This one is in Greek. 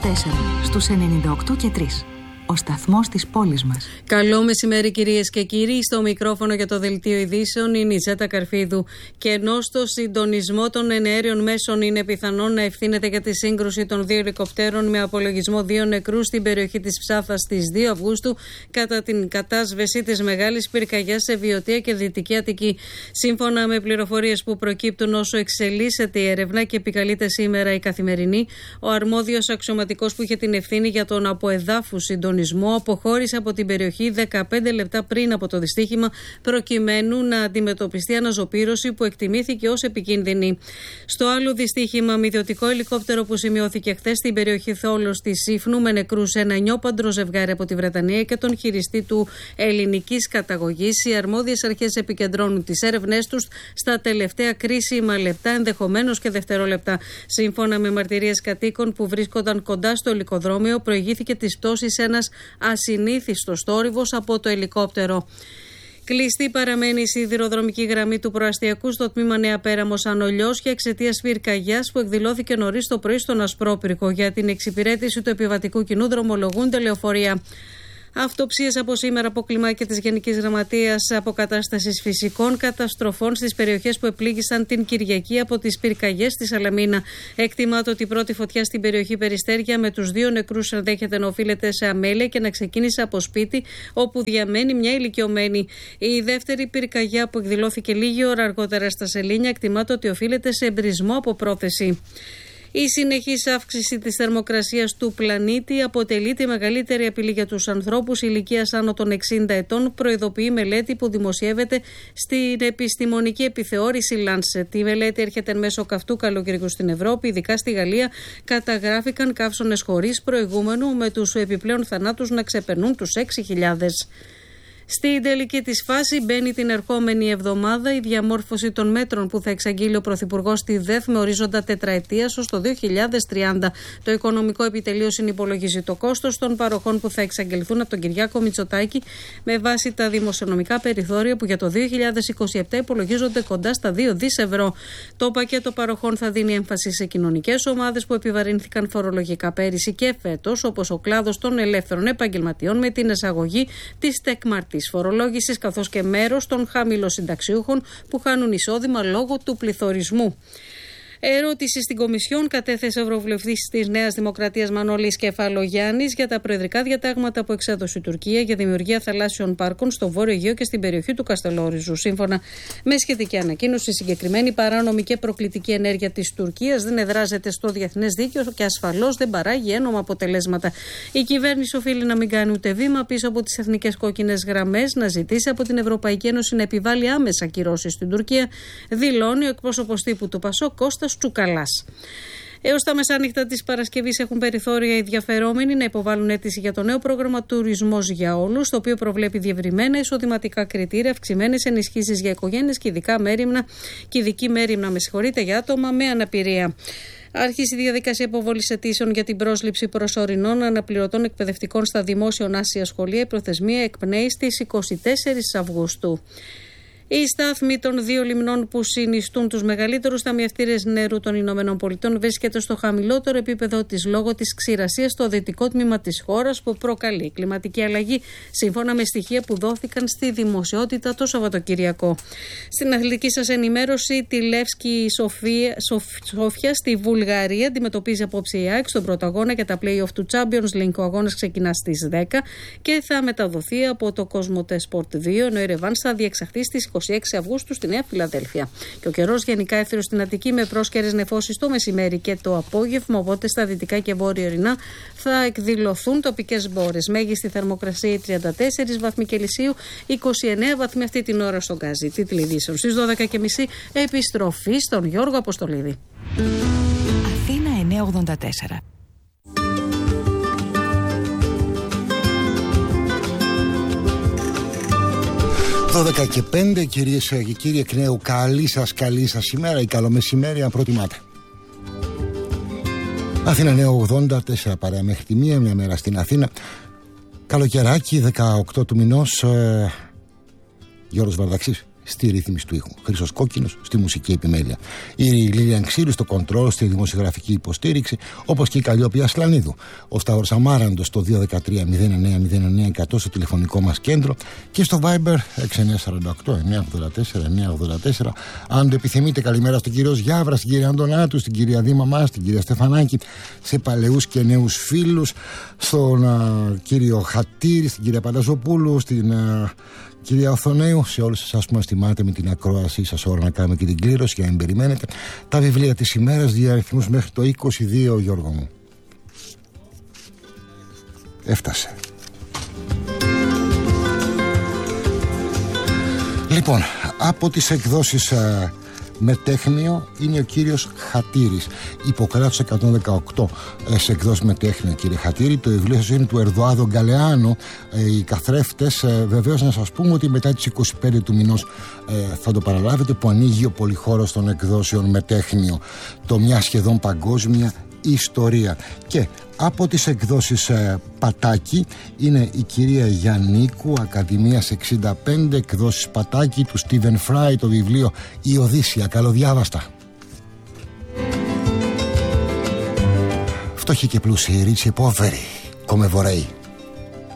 στους 98 και 3. Ο σταθμός της πόλης μας. Καλό μεσημέρι, κυρίες και κύριοι. Στο μικρόφωνο για το δελτίο ειδήσεων είναι η Ζέτα Καρφίδου. Και ενώ στο συντονισμό των εναέριων μέσων είναι πιθανόν να ευθύνεται για τη σύγκρουση των δύο ελικοπτέρων με απολογισμό 2 νεκρούς στην περιοχή της Ψάθας στις 2 Αυγούστου κατά την κατάσβεση της μεγάλης πυρκαγιάς σε Βιωτία και Δυτική Αττική. Σύμφωνα με πληροφορίες που προκύπτουν όσο εξελίσσεται η έρευνα και επικαλείται σήμερα η Καθημερινή, ο αρμόδιος αξιωματικός που είχε την ευθύνη για τον αποεδάφου συντονισμό αποχώρησε από την περιοχή 15 λεπτά πριν από το δυστύχημα, προκειμένου να αντιμετωπιστεί αναζωπήρωση που εκτιμήθηκε ως επικίνδυνη. Στο άλλο δυστύχημα, με ιδιωτικό ελικόπτερο που σημειώθηκε χθες στην περιοχή Θόλος της Σύφνου, με νεκρούς ένα νιόπαντρο ζευγάρι από τη Βρετανία και τον χειριστή του ελληνικής καταγωγής, οι αρμόδιες αρχές επικεντρώνουν τις έρευνές τους στα τελευταία κρίσιμα λεπτά, ενδεχομένως και δευτερόλεπτα. Σύμφωνα με μαρτυρίες κατοίκων που βρίσκονταν κοντά στο ελικοδρόμιο, προηγήθηκε της πτώσης ένας ασυνήθιστος θόρυβος από το ελικόπτερο. Κλειστή παραμένει η σιδηροδρομική γραμμή του προαστιακού στο τμήμα Νέα Πέραμος Ανολιώσια εξαιτίας πυρκαγιάς που εκδηλώθηκε νωρίς το πρωί στον Ασπρόπυρκο. Για την εξυπηρέτηση του επιβατικού κοινού δρομολογούνται λεωφορεία. Αυτοψίες από σήμερα από κλιμάκια της Γενικής Γραμματείας Αποκατάστασης Φυσικών Καταστροφών στις περιοχές που επλήγησαν την Κυριακή από τις πυρκαγιές στη Σαλαμίνα. Εκτιμάται ότι η πρώτη φωτιά στην περιοχή Περιστέρια με τους 2 νεκρούς ενδέχεται να οφείλεται σε αμέλεια και να ξεκίνησε από σπίτι όπου διαμένει μια ηλικιωμένη. Η δεύτερη πυρκαγιά που εκδηλώθηκε λίγη ώρα αργότερα στα Σελήνια εκτιμάται ότι οφείλεται σε εμπρισμό από πρόθεση. Η συνεχής αύξηση της θερμοκρασίας του πλανήτη αποτελεί τη μεγαλύτερη απειλή για τους ανθρώπους ηλικίας άνω των 60 ετών, προειδοποιεί μελέτη που δημοσιεύεται στην επιστημονική επιθεώρηση Lancet. Η μελέτη έρχεται εν μέσω καυτού καλοκαιριού στην Ευρώπη, ειδικά στη Γαλλία καταγράφηκαν καύσωνες χωρίς προηγούμενο, με τους επιπλέον θανάτους να ξεπερνούν τους 6.000. Στην τελική της φάση μπαίνει την ερχόμενη εβδομάδα η διαμόρφωση των μέτρων που θα εξαγγείλει ο Πρωθυπουργός στη ΔΕΘ με ορίζοντα τετραετίας ως το 2030. Το Οικονομικό Επιτελείο συνυπολογίζει το κόστος των παροχών που θα εξαγγελθούν από τον Κυριάκο Μητσοτάκη με βάση τα δημοσιονομικά περιθώρια που για το 2027 υπολογίζονται κοντά στα 2 δις ευρώ. Το πακέτο παροχών θα δίνει έμφαση σε κοινωνικές ομάδες που επιβαρύνθηκαν φορολογικά πέρυσι και φέτος, όπως ο κλάδος των ελεύθερων επαγγελματιών με την εισαγωγή της τεκμαρτής φορολόγησης, καθώς και μέρος των χαμηλοσυνταξιούχων που χάνουν εισόδημα λόγω του πληθωρισμού. Ερώτηση στην Κομισιόν κατέθεσε ο Ευρωβουλευτής της Νέας Δημοκρατίας Μανώλης Κεφαλογιάννης για τα προεδρικά διατάγματα που εξέδωσε η Τουρκία για δημιουργία θαλάσσιων πάρκων στο Βόρειο Αιγαίο και στην περιοχή του Καστελόριζου. Σύμφωνα με σχετική ανακοίνωση, συγκεκριμένη παράνομη και προκλητική ενέργεια της Τουρκίας δεν εδράζεται στο διεθνές δίκαιο και ασφαλώς δεν παράγει ένομα αποτελέσματα. Η κυβέρνηση οφείλει να μην κάνει ούτε βήμα πίσω από τις εθνικές κόκκινες γραμμές, να ζητήσει από την Ευρωπαϊκή Ένωση να επιβάλλει άμεσα κυρώσεις στην Τουρκία, δηλώνει ο εκπρόσωπος τύπου του ΠΑΣΟΚ Κώστας Τσουκαλάς. Έως τα μεσάνυχτα της Παρασκευής έχουν περιθώρια οι ενδιαφερόμενοι να υποβάλουν αίτηση για το νέο πρόγραμμα Τουρισμός για Όλους, το οποίο προβλέπει διευρυμένα εισοδηματικά κριτήρια, αυξημένες ενισχύσεις για οικογένειες και ειδική μέριμνα για άτομα με αναπηρία. Άρχισε η διαδικασία υποβολής αιτήσεων για την πρόσληψη προσωρινών αναπληρωτών εκπαιδευτικών στα δημόσια ονάσια σχολεία. Η προθεσμία εκπνέει στις 24 Αυγούστου. Οι στάθμοι των 2 λιμνών που συνιστούν τους μεγαλύτερους ταμιευτήρες νερού των ΗΠΑ βρίσκεται στο χαμηλότερο επίπεδο της λόγω της ξηρασίας στο δυτικό τμήμα της χώρας που προκαλεί κλιματική αλλαγή, σύμφωνα με στοιχεία που δόθηκαν στη δημοσιότητα το Σαββατοκυριακό. Στην αθλητική σας ενημέρωση, τη Λεύσκη Σόφια στη Βουλγαρία αντιμετωπίζει απόψε η ΑΕΚ στον πρώτο αγώνα για τα play-off του Champions League. Ο αγώνας ξεκινά στις 10 και θα μεταδοθεί από το Cosmote Sport 2, ενώ η ρεβάνς θα διεξαχθεί στις 26 Αυγούστου στη Νέα Φιλαδέλφια. Και ο καιρός γενικά έθριος στην Αττική με πρόσκαιρες νεφώσεις το μεσημέρι και το απόγευμα, οπότε στα δυτικά και βόρειο-ορεινά θα εκδηλωθούν τοπικές μπόρες. Μέγιστη θερμοκρασία 34 βαθμοί Κελσίου, 29 βαθμοί αυτή την ώρα στον Γκάζι. Τίτλοι ειδήσεων στις 12.30, επιστροφή στον Γιώργο Αποστολίδη. Αθήνα 984. 12 και 5, κυρίες και κύριοι, εκ νέου καλή σας ημέρα ή καλό μεσημέρι αν προτιμάτε. Αθήνα 984 παρέα μέχρι τη μία, μια μέρα στην Αθήνα. Καλοκαιράκι, 18 του μηνός. Γιώργος Βαρδαξής στη ρύθμιση του ήχου. Χρήστος Κόκκινος στη μουσική επιμέλεια. Η Λίλιαν Ξύλου στο κοντρόλ, στη δημοσιογραφική υποστήριξη, όπως και η Καλλιόπη Ασλανίδου. Ο Σταύρος Αμάραντος στο 213-09-09-100 στο τηλεφωνικό μας κέντρο και στο Viber 6948-984-984. Αν το επιθυμείτε, καλημέρα στον κύριο Γιάβρα, στην κυρία Αντωνάτου, στην κυρία Δήμα Μας, στην κυρία Στεφανάκη, σε παλαιούς και νέους φίλους, στον κύριο Χατήρη, στην κυρία Πανταζοπούλου, στην κυρία Οθονέου, σε όλους εσάς που μας τιμάτε με την ακρόασή σας ώρα να κάνουμε και την κλήρωση για να μην περιμένετε. Τα βιβλία της ημέρας, διαριθμούς μέχρι το 22, Γιώργο μου. Έφτασε. Λοιπόν, από τις εκδόσεις Μετέχνιο είναι ο κύριος Χατήρης. Υποκράτος 118 σε εκδόσεις Μετέχνιο, κύριε Χατήρη. Το βιβλίο σας είναι του Ερδοάδο Γκαλεάνο, οι καθρέφτες. Βεβαίως να σας πούμε ότι μετά τις 25 του μηνός θα το παραλάβετε, που ανοίγει ο πολυχώρος των εκδόσεων Μετέχνιο. Το μια σχεδόν παγκόσμια ιστορία. Και από τις εκδόσεις Πατάκη είναι η κυρία Γιαννίκου, Ακαδημίας 65, εκδόσεις Πατάκη, του Στίβεν Φράι, το βιβλίο «Η Οδύσσεια». Καλοδιάβαστα. Φτωχοί και πλούσιοι, ρίτσι poveri, come vorrei.